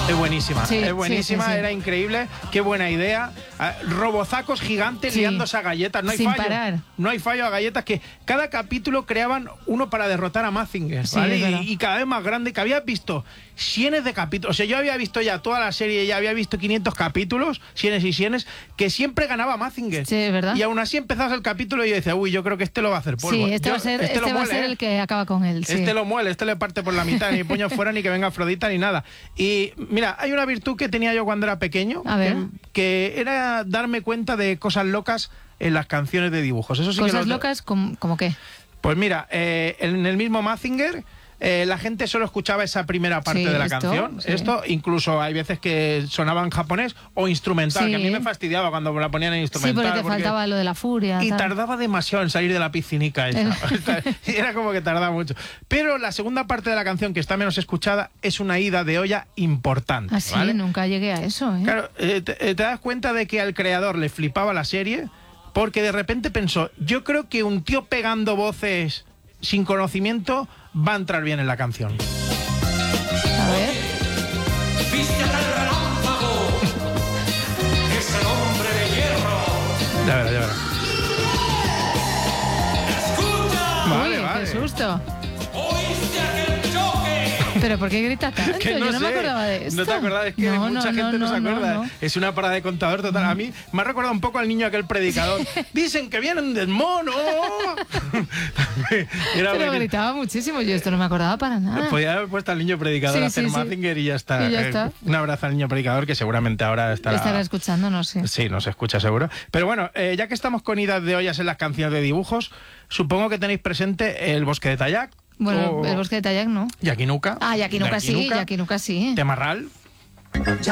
Es buenísima, Sí, es buenísima, sí, sí, sí. Era increíble, qué buena idea. Robozacos gigantes Sí. liándose a galletas, no hay Sin fallo. parar. No hay fallo a galletas, que cada capítulo creaban uno para derrotar a Mazinger, Sí, ¿vale? es verdad. Y cada vez más grande, que habías visto cienes de capítulos. O sea, yo había visto ya toda la serie, ya había visto 500 capítulos, cienes y cienes, que siempre ganaba Mazinger. Sí, es verdad. Y aún así empezabas el capítulo y yo decía, uy, yo creo que este lo va a hacer polvo. Sí, este va a ser, Este lo va a muele, ser ¿eh? el que acaba con él. Sí. Este lo muele, este le parte por la mitad, ni puño fuera, ni que venga Afrodita, ni nada. Y mira, hay una virtud que tenía yo cuando era pequeño, A ver. que era darme cuenta de cosas locas en las canciones de dibujos. Eso sí que Cosas lo- locas, ¿como qué? Pues mira, en el mismo Mazinger, la gente solo escuchaba esa primera parte Sí, de la esto, canción. sí. Esto, incluso hay veces que sonaba en japonés o instrumental, Sí. que a mí me fastidiaba cuando me la ponían en Sí, instrumental. porque te faltaba lo de la furia. Y tal. tardaba demasiado en salir de la piscinica esa. Era como que tardaba mucho. Pero la segunda parte de la canción, que está menos escuchada, es una ida de olla importante. Así, ¿vale? nunca llegué a eso, ¿eh? Claro, te das cuenta de que al creador le flipaba la serie, porque de repente pensó, yo creo que un tío pegando voces sin conocimiento va a entrar bien en la canción. A ver. ¡Viste al relámpago! ¡Es el hombre de hierro! Ya verás, ya verás. ¡Escucha! Vale, Uy, vale. qué susto. ¿Oíste aquel choque? ¿Pero por qué grita tanto? Que Yo no me sé. acordaba de esto. No te acordabas, es que mucha gente no se acuerda. no. Es una parada de contador total. A mí me ha recordado un poco al niño aquel predicador. Dicen que vienen del mono. Era Pero buenísimo. gritaba muchísimo. Yo esto no me acordaba para nada. Podía haber puesto al niño predicador Sí, a hacer sí, sí. Mazinger y ya está. Y ya está. Un abrazo al niño predicador, que seguramente ahora Estará escuchando, no sé. Sí, nos escucha seguro. Pero bueno, ya que estamos con idas de ollas en las canciones de dibujos, supongo que tenéis presente El bosque de Tayac. Bueno, o el bosque de Tayac, ¿no? Yakinuka. Ah, Yakinuka sí, Yakinuka sí. Temarral. Ya